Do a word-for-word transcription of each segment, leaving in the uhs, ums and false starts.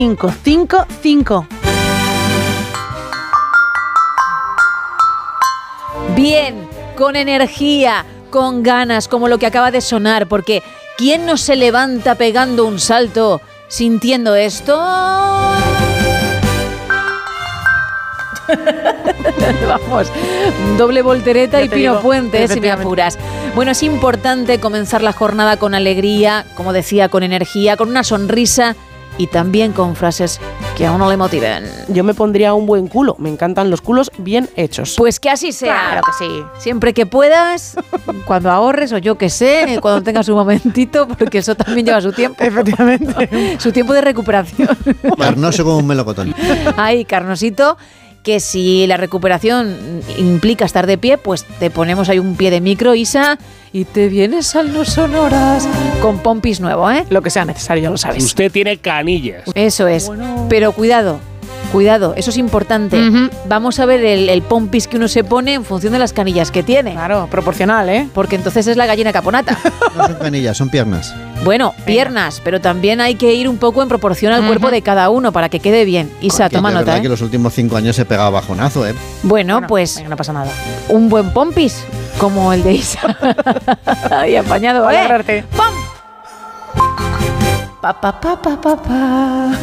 cinco cinco cinco. Bien, con energía, con ganas, como lo que acaba de sonar, porque ¿quién no se levanta pegando un salto sintiendo esto? Vamos, doble voltereta y Pino digo, Puente, si me apuras. Bueno, es importante comenzar la jornada con alegría, como decía, con energía, con una sonrisa y también con frases que a uno le motiven. Yo me pondría un buen culo. Me encantan los culos bien hechos. Pues que así sea. Claro que sí. Siempre que puedas, cuando ahorres o yo que sé, cuando tengas un momentito, porque eso también lleva su tiempo. Efectivamente. Su tiempo de recuperación. Carnoso como un melocotón. Ay, carnosito, que si la recuperación implica estar de pie, pues te ponemos ahí un pie de micro, Isa, y te vienes al No Sonoras con Pompis nuevo, ¿eh? Lo que sea necesario, ya lo sabes. Usted tiene canillas. Eso es. Bueno. Pero cuidado, cuidado, eso es importante. Uh-huh. Vamos a ver el, el Pompis que uno se pone en función de las canillas que tiene. Claro, proporcional, ¿eh? Porque entonces es la gallina caponata. No son canillas, son piernas. Bueno, piernas, pero también hay que ir un poco en proporción al Uh-huh. cuerpo de cada uno para que quede bien. Isa, Que toma es nota, verdad ¿eh? que los últimos cinco años he pegado bajonazo, ¿eh? Bueno, Bueno, pues venga, no pasa nada. un buen Pompis, como el de Isa. Y apañado, Vale, ¿eh? agarrarte. ¡Pum! Pa, pa, pa, pa, pa, pa.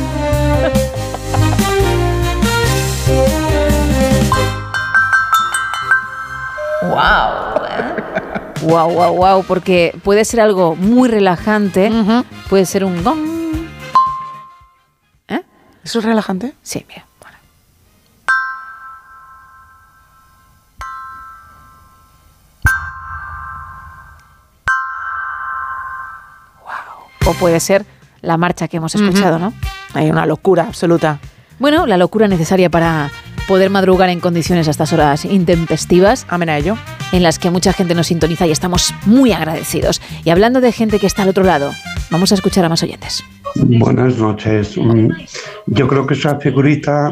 Wow, wow, wow, wow, porque puede ser algo muy relajante, Uh-huh. puede ser un gong. ¿Eh? ¿Eso es relajante? Sí, mira. Vale. Wow. O puede ser la marcha que hemos escuchado, Uh-huh. ¿no? Hay una locura absoluta. Bueno, la locura necesaria para poder madrugar en condiciones a estas horas intempestivas, Amén a ello. en las que mucha gente nos sintoniza y estamos muy agradecidos. Y hablando de gente que está al otro lado, vamos a escuchar a más oyentes. Buenas noches. Mm, Yo creo que esa figurita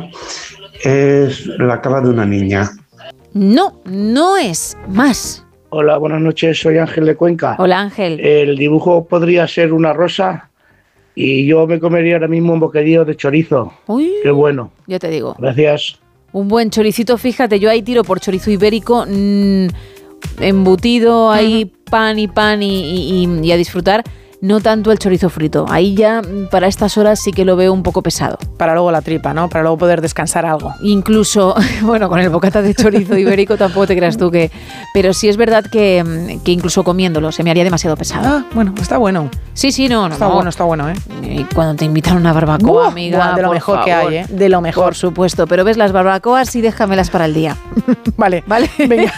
es la cara de una niña. No, no es más. Hola, buenas noches, soy Ángel de Cuenca. Hola, Ángel. El dibujo podría ser una rosa y yo me comería ahora mismo un bocadillo de chorizo. Uy, Qué bueno. yo te digo. Gracias. Un buen choricito, fíjate, yo ahí tiro por chorizo ibérico, mmm, embutido, ahí pan y pan y, y- y- y a disfrutar. No tanto el chorizo frito. Ahí ya, mm, para estas horas, sí que lo veo un poco pesado. Para luego la tripa, ¿no? Para luego poder descansar algo. Incluso, bueno, con el bocata de chorizo ibérico tampoco te creas tú que... Pero sí es verdad que, mm, que incluso comiéndolo se me haría demasiado pesado. Ah, bueno, está bueno. Sí, sí, no, no. Está no. bueno, está bueno, ¿eh? Y cuando te invitan a una barbacoa, Buah, amiga, buah, de lo por mejor que favor. hay, ¿eh? De lo mejor. Por supuesto, pero ves las barbacoas y déjamelas para el día. Vale, ¿Vale? Venga.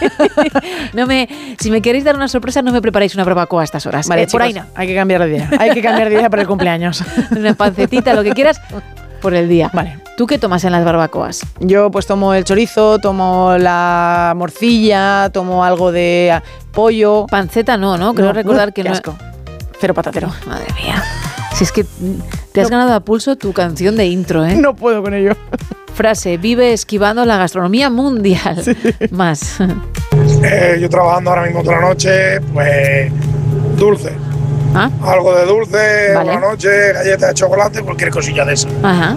No me, si me queréis dar una sorpresa, no me preparéis una barbacoa a estas horas. Vale, Eh, por ahí chicos, no. hay que cambiar de idea. Hay que cambiar de idea para el cumpleaños. Una pancetita, lo que quieras, por el día. Vale. ¿Tú qué tomas en las barbacoas? Yo pues tomo el chorizo, tomo la morcilla, tomo algo de ah, pollo. Panceta no, ¿no? Creo No, recordar uh, que qué no... asco. Cero patatero. Madre mía. Si es que te has ganado a pulso tu canción de intro, ¿eh? No puedo con ello. Frase, vive esquivando la gastronomía mundial. Más. Eh, yo trabajando ahora mismo toda la noche, pues dulce. ¿Ah? Algo de dulce, Vale. por la noche, galletas de chocolate, cualquier cosilla de eso. Ajá.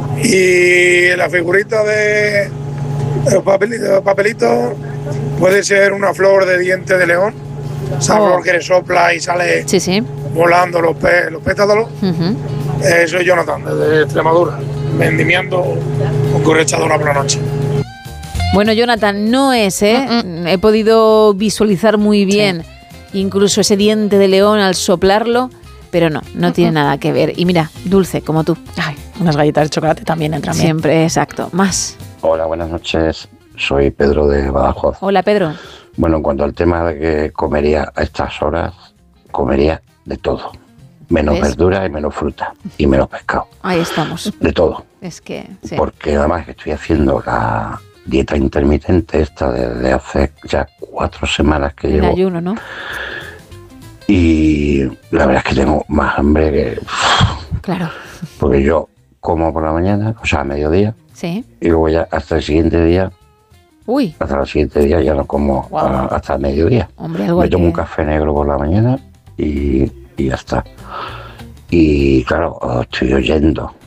Y la figurita de, de los papelitos, de los papelitos puede ser una flor de diente de león. Esa Oh. flor que le sopla y sale Sí, sí. volando los, pe- los pétalos. Ujú. Eh, soy Jonathan, desde Extremadura, vendimiando con correchadora por la noche. Bueno, Jonathan, no es, ¿eh? He podido visualizar muy bien incluso ese diente de león al soplarlo, pero no, no tiene nada que ver. Y mira, dulce, como tú. Ay, unas galletas de chocolate también entran bien. Siempre, exacto. Más. Hola, buenas noches. Soy Pedro de Badajoz. Hola, Pedro. Bueno, en cuanto al tema de que comería a estas horas, comería de todo. Menos ¿Ves? verdura y menos fruta. Y menos pescado. Ahí estamos. De todo. Es que, sí. Porque además que estoy haciendo la dieta intermitente esta desde hace ya cuatro semanas que El llevo. ayuno, ¿no? Y la verdad es que tengo más hambre que... Claro. Porque yo como por la mañana, o sea, a mediodía, Sí. y luego ya hasta el siguiente día, Uy, hasta el siguiente día ya no como Wow. a- hasta el mediodía. hombre, algo Me hay tomo que... un café negro por la mañana y, y ya está. Y claro, os estoy oyendo